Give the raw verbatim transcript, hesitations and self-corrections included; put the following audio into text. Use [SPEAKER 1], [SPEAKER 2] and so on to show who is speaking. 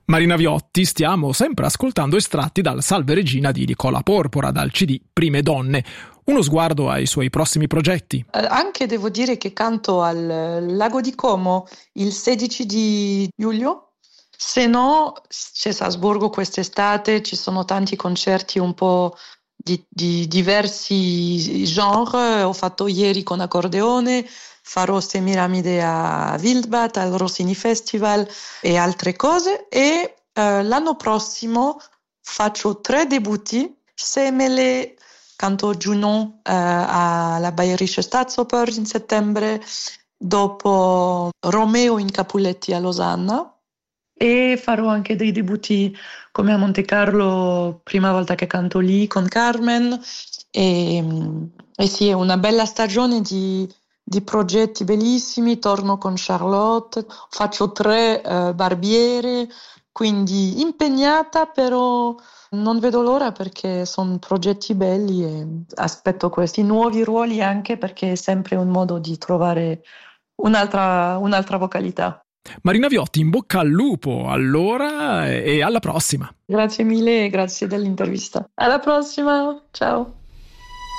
[SPEAKER 1] Marina Viotti, stiamo sempre ascoltando estratti dal Salve Regina di Nicola Porpora, dal C D Prime Donne. Uno sguardo ai suoi prossimi progetti.
[SPEAKER 2] Eh, anche devo dire che canto al Lago di Como il sedici di luglio. Se no, c'è Salzburgo quest'estate, ci sono tanti concerti un po' di, di diversi genre. Ho fatto ieri con accordeone, farò Semiramide a Wildbad, al Rossini Festival e altre cose. E eh, l'anno prossimo faccio tre debutti, Semele, canto Junon eh, alla Bayerische Staatsoper in settembre, dopo Romeo in Capuletti a Losanna. E farò anche dei debutti come a Monte Carlo, prima volta che canto lì con Carmen. E, e sì, è una bella stagione di, di progetti bellissimi. Torno con Charlotte, faccio tre uh, barbiere, quindi impegnata, però non vedo l'ora perché sono progetti belli e aspetto questi nuovi ruoli anche perché è sempre un modo di trovare un'altra, un'altra vocalità.
[SPEAKER 1] Marina Viotti, in bocca al lupo allora e alla prossima.
[SPEAKER 2] Grazie mille e grazie dell'intervista. Alla prossima, ciao.